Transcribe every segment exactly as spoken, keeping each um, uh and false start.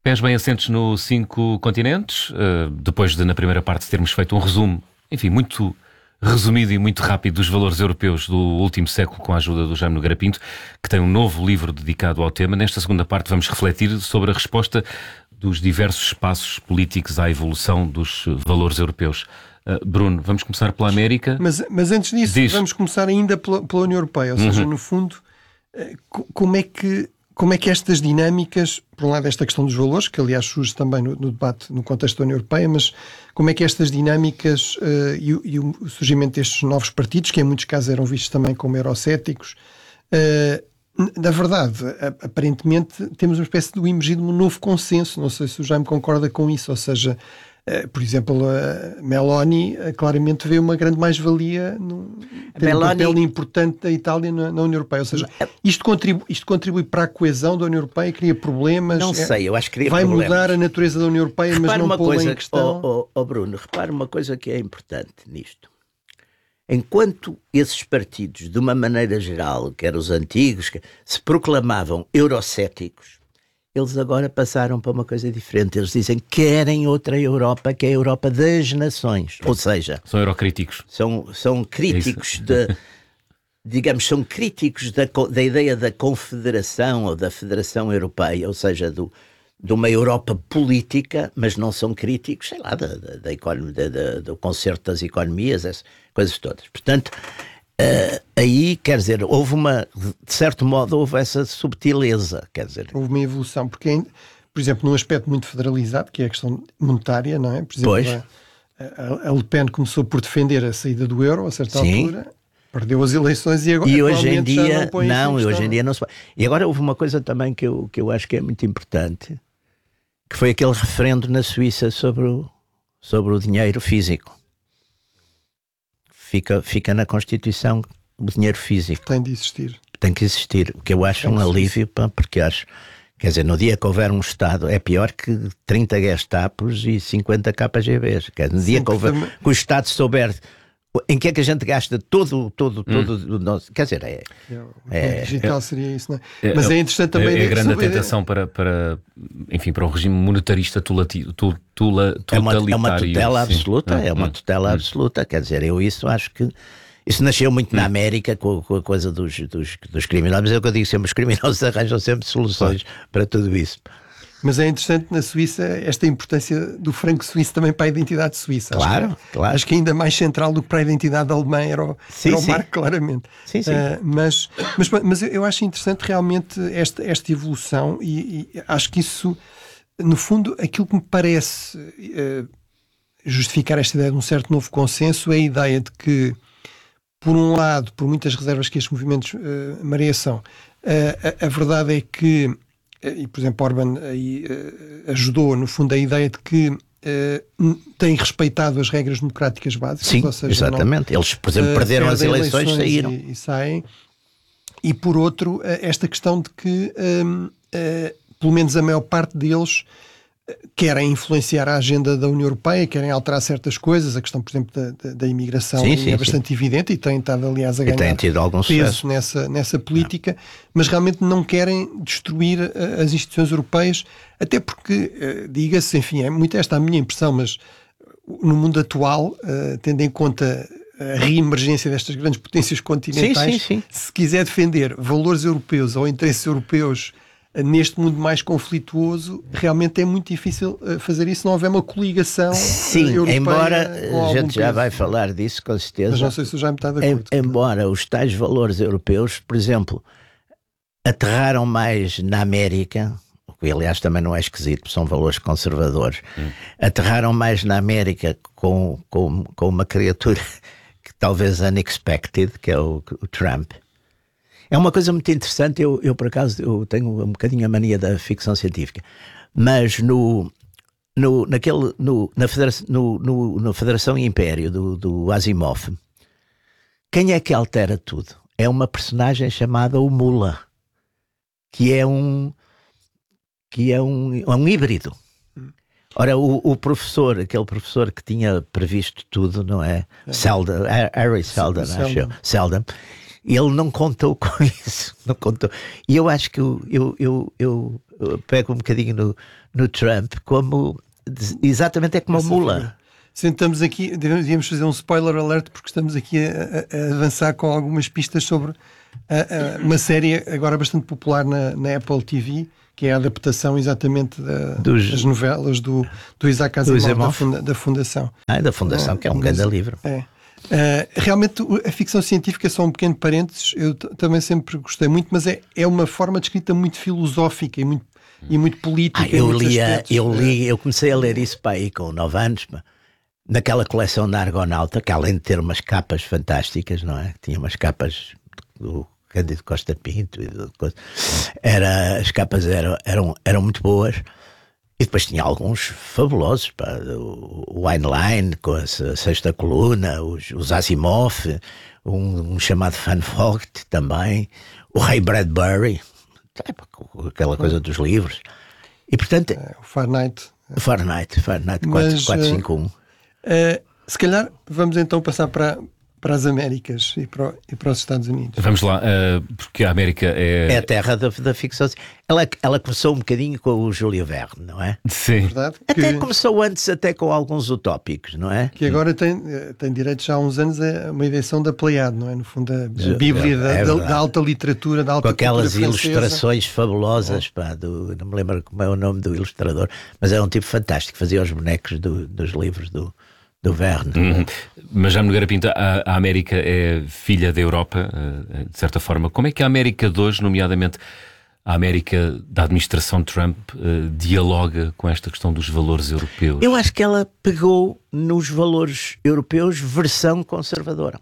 Pés bem assentes no cinco continentes, uh, depois de, na primeira parte, termos feito um resumo, enfim, muito resumido e muito rápido dos valores europeus do último século, com a ajuda do Jaime Nogueira Pinto, que tem um novo livro dedicado ao tema. Nesta segunda parte vamos refletir sobre a resposta dos diversos espaços políticos à evolução dos valores europeus. Uh, Bruno, vamos começar pela América. Mas, mas antes disso, Diz. vamos começar ainda pela, pela União Europeia. Ou seja, Uhum. no fundo, como é que, como é que estas dinâmicas, por um lado esta questão dos valores, que aliás surge também no, no debate no contexto da União Europeia, mas como é que estas dinâmicas uh, e, o, e o surgimento destes novos partidos, que em muitos casos eram vistos também como eurocéticos, uh, na verdade, aparentemente temos uma espécie de emergir de um novo consenso. Não sei se o Jaime concorda com isso, ou seja, por exemplo, a Meloni claramente vê uma grande mais-valia no Meloni... um papel importante da Itália na, na União Europeia. Ou seja, isto contribui, isto contribui para a coesão da União Europeia, cria problemas. Não sei, eu acho que cria vai problemas. Mudar a natureza da União Europeia, repara mas não pô-la em questão. Oh, oh, oh Bruno, repara uma coisa que é importante nisto. Enquanto esses partidos, de uma maneira geral, que eram os antigos, que se proclamavam eurocéticos, eles agora passaram para uma coisa diferente. Eles dizem que querem outra Europa, que é a Europa das nações. Ou seja... São eurocríticos. São, são críticos de... digamos, são críticos da, da ideia da confederação ou da federação europeia, ou seja, do, de uma Europa política, mas não são críticos, sei lá, da, da, da economia, da, da, do concerto das economias, essas coisas todas. Portanto, uh, aí, quer dizer, houve uma, de certo modo, houve essa subtileza, quer dizer. Houve uma evolução, porque, por exemplo, num aspecto muito federalizado, que é a questão monetária, não é? Por exemplo, pois. A, a Le Pen começou por defender a saída do euro, a certa Sim. altura, perdeu as eleições e agora e hoje em dia, não, põe não, em hoje em dia não se... E agora houve uma coisa também que eu, que eu acho que é muito importante, que foi aquele referendo na Suíça sobre o, sobre o dinheiro físico. Fica, fica na Constituição o dinheiro físico. Tem de existir. Tem que existir, o que eu acho Tem um que alívio, pá, porque acho, quer dizer, no dia que houver um Estado, é pior que trinta Gestapos e cinquenta K G Bs. Quer dizer, no dia Sim, que, houver, também... que o Estado souber em que é que a gente gasta todo, todo, todo hum. o nosso... Quer dizer, é... é digital seria isso, não é? é Mas é interessante também... É, é a grande sobre... tentação para, para, enfim, para o regime monetarista tulati, tu, tula, é, uma, totalitário. é uma tutela sim. absoluta, hum, é uma hum, tutela hum. absoluta. Quer dizer, eu isso acho que... Isso nasceu muito na América com, com a coisa dos, dos, dos criminosos, mas é o que eu digo sempre, os criminosos arranjam sempre soluções para tudo isso. Mas é interessante na Suíça esta importância do franco suíço também para a identidade suíça. Claro, acho que, claro. Acho que ainda mais central do que para a identidade alemã era o, sim, era o sim. marco, claramente. Sim, sim. Uh, mas, mas, mas eu acho interessante realmente esta, esta evolução e, e acho que isso, no fundo, aquilo que me parece uh, justificar esta ideia de um certo novo consenso é a ideia de que, por um lado, por muitas reservas que estes movimentos uh, mereçam, uh, a, a verdade é que, e por exemplo Orbán aí, uh, ajudou no fundo a ideia de que uh, tem respeitado as regras democráticas básicas. Sim, ou seja, exatamente. Não, Eles, por exemplo, uh, perderam as eleições, eleições saíram. E, e saem. E por outro, uh, esta questão de que um, uh, pelo menos a maior parte deles querem influenciar a agenda da União Europeia, querem alterar certas coisas, a questão, por exemplo, da, da, da imigração sim, é sim, bastante sim. evidente e tem estado, aliás, a ganhar e tem tido algum peso sucesso. nessa, nessa política, mas realmente não querem destruir uh, as instituições europeias, até porque, uh, diga-se, enfim, é muito esta a minha impressão, mas no mundo atual, uh, tendo em conta a reemergência destas grandes potências continentais, sim, sim, sim. se quiser defender valores europeus ou interesses europeus neste mundo mais conflituoso, realmente é muito difícil fazer isso se não houver uma coligação Sim, europeia. Embora a gente já peso. vai falar disso com certeza. Mas não sei se já me está de acordo. Em, embora os tais valores europeus, por exemplo, aterraram mais na América, o que aliás também não é esquisito, são valores conservadores, hum. aterraram mais na América com, com, com uma criatura que talvez unexpected, que é o, o Trump. É uma coisa muito interessante, eu, eu por acaso eu tenho um bocadinho a mania da ficção científica, mas no, no, naquele, no, na, Federação, no, no, na Federação e Império do, do Asimov, quem é que altera tudo? É uma personagem chamada o Mula, que é um, que é um, um híbrido. Ora, o, o professor, aquele professor que tinha previsto tudo, não é? é. Seldon, Harry Seldon, acho eu, Seldon. Ele não contou com isso, não contou. E eu acho que eu, eu, eu, eu pego um bocadinho no, no Trump, como exatamente é como a mula. Sentamos aqui, devíamos fazer um spoiler alert, porque estamos aqui a, a, a avançar com algumas pistas sobre a, a, uma série agora bastante popular na, na Apple T V, que é a adaptação exatamente da, Dos, das novelas do, do Isaac Asimov, da, funda, da Fundação. Ah, da Fundação, é, que é um grande livro. É. Uh, realmente a ficção científica é só um pequeno parênteses, eu t- também sempre gostei muito, mas é, é uma forma de escrita muito filosófica e muito, e muito política. Ah, eu, lia, eu li, eu comecei a ler isso para aí com nove anos, naquela coleção da Argonauta, que além de ter umas capas fantásticas, não é? Tinha umas capas do Cândido Costa Pinto e de coisa. Era, as capas eram, eram, eram muito boas. E depois tinha alguns fabulosos, pá, o Heinlein com a Sexta Coluna, os, os Asimov, um, um chamado Van Vogt também, o Ray Bradbury, aquela coisa dos livros. E portanto... É, o Fahrenheit. O Fahrenheit, Fahrenheit quatrocentos e cinquenta e um. Uh, uh, se calhar vamos então passar para... para as Américas e para, e para os Estados Unidos. Vamos lá, uh, porque a América é... É a terra da, da ficção. Ela, ela começou um bocadinho com o Júlio Verne, não é? Sim. Verdade, até que, começou antes até com alguns utópicos, não é? Que agora tem, tem direito já há uns anos a uma edição da Pleiade, não é? No fundo, a, a Bíblia é, é da, da alta literatura, da alta com aquelas francesa. Ilustrações fabulosas, é. pá, do, não me lembro como é o nome do ilustrador, mas é um tipo fantástico, fazia os bonecos do, dos livros do... do Verne. Uhum. Mas já me Nogueira Pinto, a, a América é filha da Europa, de certa forma. Como é que a América de hoje, nomeadamente a América da administração Trump, uh, dialoga com esta questão dos valores europeus? Eu acho que ela pegou nos valores europeus versão conservadora.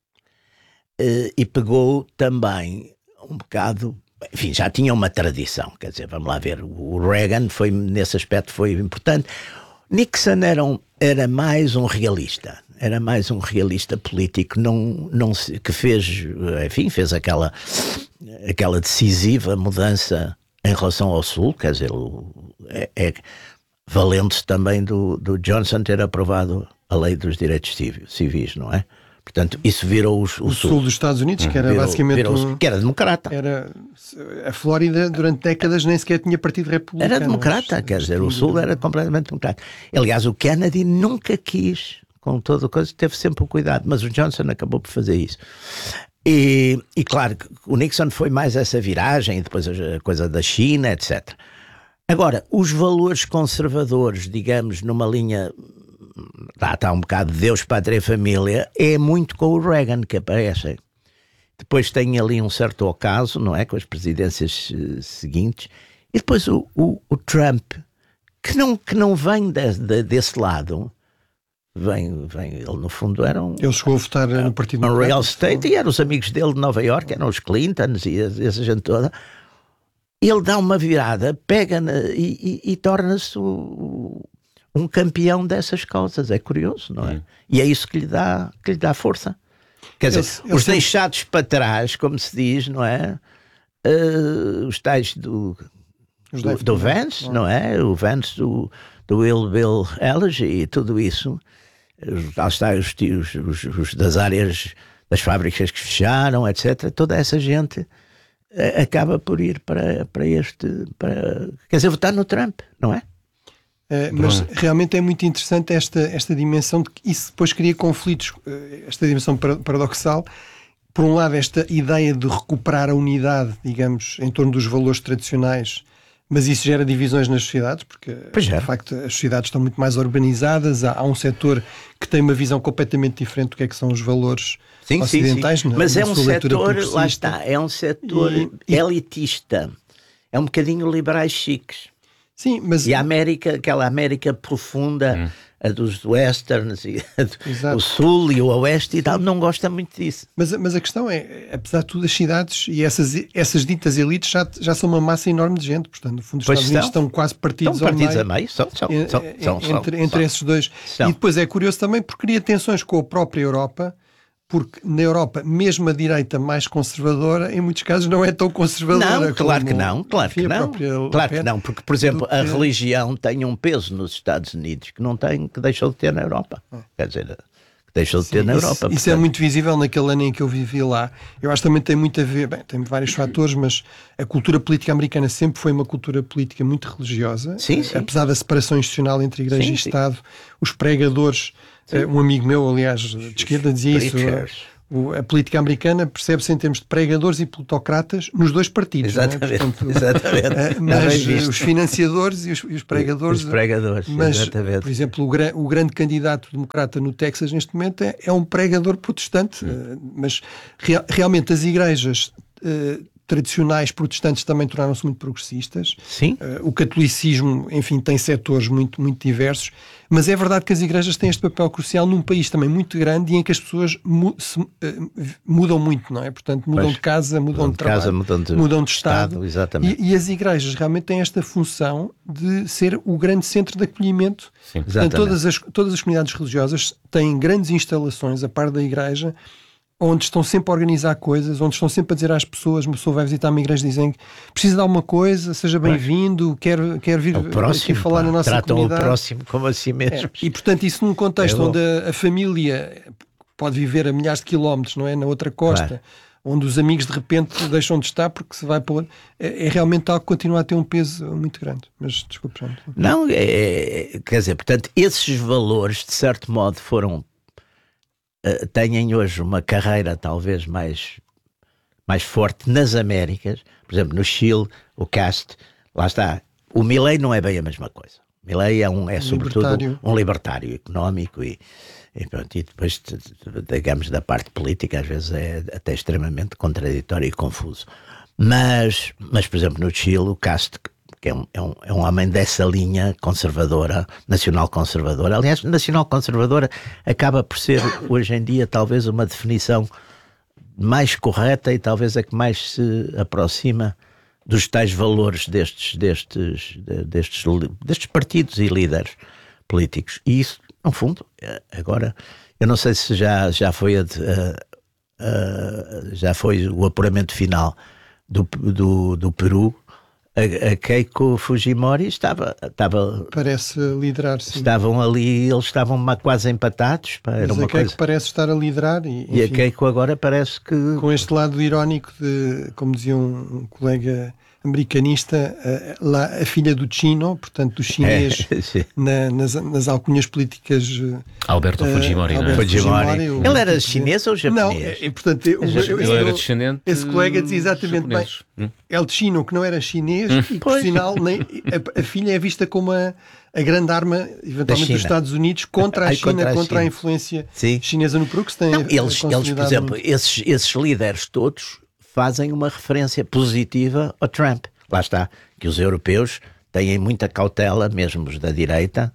Uh, e pegou também um bocado... Enfim, já tinha uma tradição. Quer dizer, vamos lá ver, o Reagan foi, nesse aspecto foi importante. Nixon era, um, era mais um realista, era mais um realista político, não, não se, que fez, enfim, fez aquela, aquela decisiva mudança em relação ao Sul, quer dizer, é, é, valendo-se também do, do Johnson ter aprovado a lei dos direitos civis, não é? Portanto, isso virou os, o, o sul. sul dos Estados Unidos, que era virou, basicamente virou, um, que era democrata. Era, a Flórida, durante décadas, nem sequer tinha partido republicano. Era democrata, mas, quer dizer, o sul era completamente democrata. Aliás, o Kennedy nunca quis, com toda a coisa, teve sempre o cuidado, mas o Johnson acabou por fazer isso. E, e claro, o Nixon foi mais essa viragem, depois a coisa da China, etcétera. Agora, os valores conservadores, digamos, numa linha... Lá está um bocado de Deus, Pátria e Família, é muito com o Reagan que aparecem. Depois tem ali um certo ocaso, não é? Com as presidências uh, seguintes. E depois o, o, o Trump, que não, que não vem de, de, desse lado, vem, vem, ele no fundo era um... Ele chegou a votar no Partido Um real estate, e eram os amigos dele de Nova Iorque, eram os Clintons e essa gente toda. Ele dá uma virada, pega na, e, e, e torna-se o... um campeão dessas causas, é curioso, não é? Hum. E é isso que lhe dá, que lhe dá força. Quer dizer, eu, eu os sei... deixados para trás, como se diz, não é? Uh, os tais do, do, do Vance, não, não é? O Vance do, do Will Bill Elegy e tudo isso. Lá está os, os, os, os das áreas das fábricas que fecharam, etcétera. Toda essa gente uh, acaba por ir para, para este... Para, quer dizer, votar no Trump, não é? Uh, mas Bom. realmente é muito interessante esta, esta dimensão de que isso depois cria conflitos, uh, esta dimensão paradoxal. Por um lado, esta ideia de recuperar a unidade, digamos, em torno dos valores tradicionais, mas isso gera divisões nas sociedades, porque de facto as sociedades estão muito mais urbanizadas, há, há um setor que tem uma visão completamente diferente do que é que são os valores sim, ocidentais. Sim, sim. Na, mas na é um setor, lá está, é um setor e, elitista, é um bocadinho liberais chiques. Sim, mas... E a América, aquela América profunda, hum. a dos westerns, e a do, o sul e o oeste e tal, não gosta muito disso. Mas, mas a questão é, apesar de tudo, as cidades e essas, essas ditas elites já, já são uma massa enorme de gente, portanto, no fundo, os pois Estados Unidos estão quase partidos, estão partidos ao meio. a meio, são, são, en, são, en, são, entre, são, entre são, esses dois. São. E depois é curioso também porque cria tensões com a própria Europa, porque na Europa, mesmo a direita mais conservadora, em muitos casos não é tão conservadora. Não, claro como, que não, claro que não. Claro que não, porque, por exemplo, a religião tem um peso nos Estados Unidos que não tem, que deixou de ter na Europa. Ah. Quer dizer, que deixou de ter Sim, na isso, Europa. Isso portanto. é muito visível naquele ano em que eu vivi lá. Eu acho que também tem muito a ver, bem, tem vários fatores, mas a cultura política americana sempre foi uma cultura política muito religiosa. Sim, sim. Apesar da separação institucional entre Igreja Sim, e sim. Estado, os pregadores, eh, um amigo meu, aliás, de esquerda, dizia isso. Preachers. O- A política americana percebe-se em termos de pregadores e plutocratas nos dois partidos. não é? Exatamente, Portanto, exatamente. eh, Está mas bem visto. os financiadores e os, e os pregadores. Os pregadores, mas, exatamente. por exemplo, o, gra- o grande candidato democrata no Texas neste momento é, é um pregador protestante. eh, Mas rea- realmente as igrejas eh, tradicionais protestantes também tornaram-se muito progressistas. Sim. Uh, o catolicismo, enfim, tem setores muito, muito diversos, mas é verdade que as igrejas têm este papel crucial num país também muito grande e em que as pessoas mu se, uh, mudam muito, não é? Portanto, mudam Pois. de casa, mudam, Mudam de de trabalho, casa, mudam de mudam de Estado. Estado, exatamente. E, e as igrejas realmente têm esta função de ser o grande centro de acolhimento. Sim. Portanto, Exatamente. todas as, todas as comunidades religiosas têm grandes instalações a par da igreja, onde estão sempre a organizar coisas, onde estão sempre a dizer às pessoas, uma pessoa vai visitar uma igreja e dizem que precisa de alguma coisa, seja bem-vindo, quer, quer vir É o aqui próximo, falar pá. na nossa Tratam comunidade. o próximo como a si É, mesmo. e portanto isso num contexto É bom. onde a, a família pode viver a milhares de quilómetros, não é? Na outra costa, Claro. onde os amigos de repente deixam de estar porque se vai para onde... é, é realmente algo que continua a ter um peso muito grande. Mas desculpe, João. Não, é, é- quer dizer, portanto, esses valores, de certo modo, foram. Uh, têm hoje uma carreira talvez mais, mais forte nas Américas. Por exemplo, no Chile, o Cast, lá está. O Milei não é bem a mesma coisa. O Milei é, um, é sobretudo libertário. um libertário económico e, e, pronto, e depois, digamos, da parte política, às vezes é até extremamente contraditório e confuso. Mas, mas por exemplo, no Chile, o Cast, que é um, é, um, é um homem dessa linha conservadora, nacional conservadora. Aliás, nacional conservadora acaba por ser, hoje em dia, talvez uma definição mais correta e talvez a que mais se aproxima dos tais valores destes, destes, destes, destes partidos e líderes políticos. E isso, no fundo, agora, eu não sei se já, já, foi, a, a, a, já foi o apuramento final do, do, do Peru. A, a Keiko Fujimori estava, estava Parece liderar, sim. estavam ali, eles estavam quase empatados, pá, era Mas uma a Keiko coisa. parece estar a liderar e, E a enfim, Keiko agora parece que com este lado irónico de, como dizia um, um colega americanista, a, lá, a filha do Chino, portanto do chinês, É, sim. na, nas, nas alcunhas políticas. Alberto eh, Fujimori, não é? Alberto Fujimori. o- Ele era o- chinês ou Não, japonês? é, é, portanto, eu, eu, eu, Ele era eu- descendente esse colega dizia exatamente bem. japoneses. Hum? El Chino, que não era chinês, e por Pois. sinal nem, a, a filha é vista como a, a grande arma, eventualmente, China. dos Estados Unidos contra a Ai, China, contra a contra a, China. influência Sim. chinesa no Peru, que se tem Não, eh, eles, eles, por consolidado exemplo, muito. esses, esses líderes todos fazem uma referência positiva ao Trump. Lá está, que os europeus têm muita cautela, mesmo os da direita,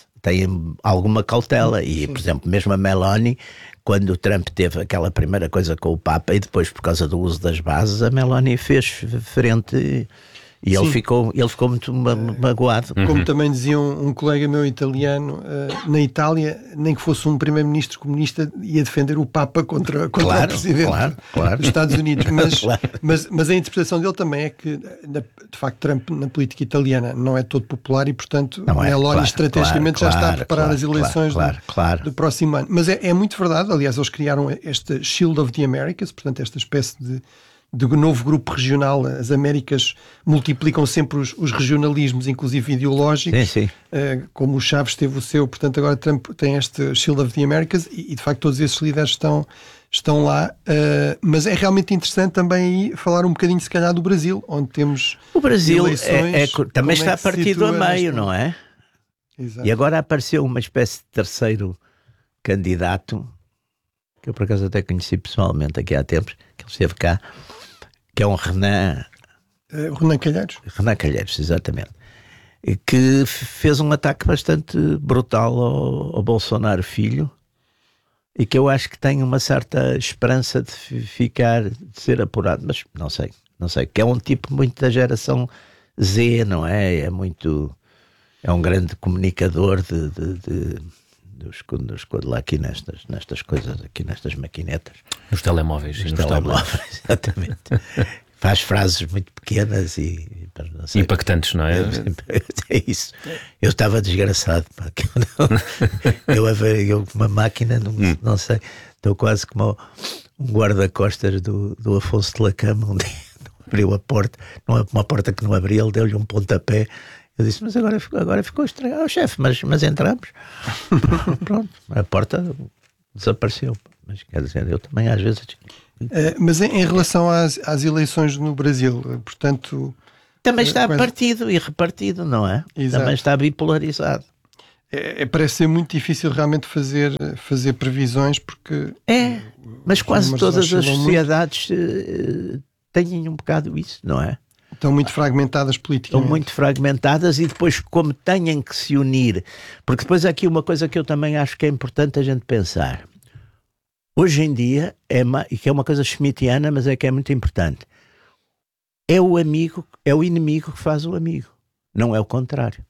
têm alguma cautela. E, por exemplo, mesmo a Meloni, quando o Trump teve aquela primeira coisa com o Papa e depois, por causa do uso das bases, a Meloni fez frente e, e ele, Sim. ficou, ele ficou muito ma- magoado. Como também dizia um, um colega meu italiano, uh, na Itália, nem que fosse um primeiro-ministro comunista, ia defender o Papa contra, contra Claro, o presidente claro, claro. dos Estados Unidos. Mas, Claro. mas, mas a interpretação dele também é que, na, de facto, Trump na política italiana não é todo popular e, portanto, Não é, Meloni claro, estrategicamente claro, já está a claro, preparar claro, as eleições claro, do, claro. do próximo ano. Mas é, é muito verdade. Aliás, eles criaram este Shield of the Americas, portanto, esta espécie de de novo grupo regional. As Américas multiplicam sempre os, os regionalismos, inclusive ideológicos, Sim, sim. uh, como o Chaves teve o seu. Portanto, agora Trump tem este Shield of the Americas e, e de facto, todos esses líderes estão, estão lá. Uh, mas é realmente interessante também aí falar um bocadinho, se calhar, do Brasil, onde temos O Brasil eleições. é, é, também Como é está que se partido a situa meio, neste- não é? Exato. E agora apareceu uma espécie de terceiro candidato, que eu por acaso até conheci pessoalmente aqui há tempos, que ele esteve cá, que é um Renan, Uh, Renan Calheiros. Renan Calheiros, exatamente, e que f- fez um ataque bastante brutal ao, ao Bolsonaro filho e que eu acho que tem uma certa esperança de fi- ficar, de ser apurado, mas não sei, não sei, que é um tipo muito da geração Z, não é? É muito, é um grande comunicador de, de, de dos, dos, lá aqui nestas, nestas coisas, aqui nestas maquinetas. Nos telemóveis e Nos nos tablets. telemóveis, exatamente. faz frases muito pequenas e não sei, impactantes, não é? É isso. Eu estava desgraçado. Pá, que eu, não, eu, eu com uma máquina, não, hum. não sei, estou quase como um guarda-costas do, do Afonso de Lacama, onde abriu a porta, não, uma porta que não abria, ele deu-lhe um pontapé. Eu disse, mas agora, agora ficou estranho. Ah, chefe, mas, mas entramos. Pronto, a porta desapareceu. Mas quer dizer, eu também às vezes... Uh, mas em, em relação às, às eleições no Brasil, portanto... Também está quase... partido e repartido, não é? Exato. Também está bipolarizado. É, é, parece ser muito difícil realmente fazer, fazer previsões, porque... É, mas quase todas as sociedades uh, têm um bocado isso, não é? Estão muito fragmentadas politicamente. Estão muito fragmentadas e depois como têm que se unir. Porque depois há aqui uma coisa que eu também acho que é importante a gente pensar. Hoje em dia, é uma, e que é uma coisa schmittiana, mas é que é muito importante. É o amigo, é o inimigo que faz o amigo. Não é o contrário.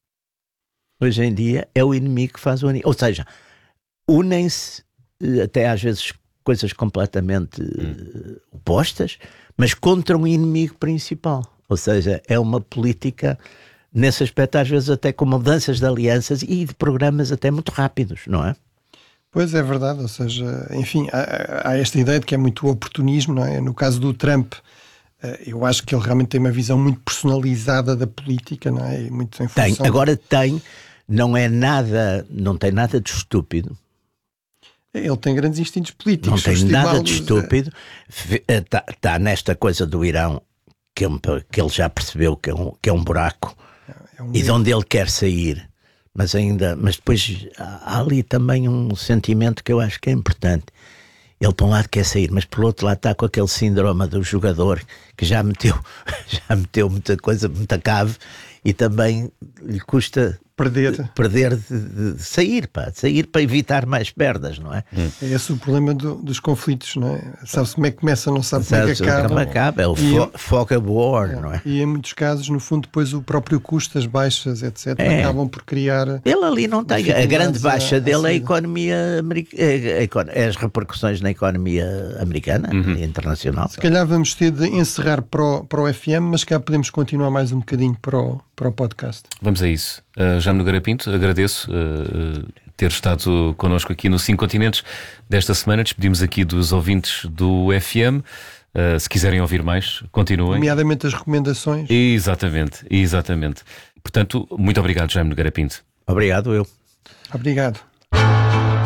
Hoje em dia é o inimigo que faz o amigo. Ou seja, unem-se até às vezes coisas completamente hum. opostas, mas contra um inimigo principal. Ou seja, é uma política, nesse aspecto, às vezes até com mudanças de alianças e de programas até muito rápidos, não é? Pois é verdade, ou seja, enfim, há, há esta ideia de que é muito oportunismo, não é? No caso do Trump, eu acho que ele realmente tem uma visão muito personalizada da política, não é? E muito em função... Tem, agora tem, não é nada, não tem nada de estúpido. Ele tem grandes instintos políticos. Não tem nada de estúpido. Está é... tá nesta coisa do Irão, que, que ele já percebeu que é um, que é um buraco, é um e de onde ele quer sair. Mas ainda, mas depois há ali também um sentimento que eu acho que é importante. Ele por um lado quer sair, mas por outro lado está com aquele síndrome do jogador que já meteu, já meteu muita coisa, muita cave, e também lhe custa perder, perder de, de sair, pá, de sair para evitar mais perdas, não é? Hum. É esse o problema do, dos conflitos, não é? Sabe-se como é que começa, não sabe como é que acaba. Como acaba, é o fo fog of war, é, não é? E em muitos casos, no fundo, depois o próprio custo, as baixas, etcétera, é. acabam por criar... Ele ali não tem, a grande baixa a, dele a é a economia americana, é as repercussões na economia americana uhum. e internacional. Se calhar vamos ter de encerrar para o, para o F M, mas cá podemos continuar mais um bocadinho para o, para o podcast. Vamos a isso. Uh, Jaime Nogueira Pinto, agradeço uh, ter estado connosco aqui no Cinco Continentes desta semana. Despedimos aqui dos ouvintes do F M. Uh, se quiserem ouvir mais, continuem. Nomeadamente as recomendações. Exatamente, exatamente. Portanto, muito obrigado, Jaime Nogueira Pinto. Obrigado, eu. Obrigado.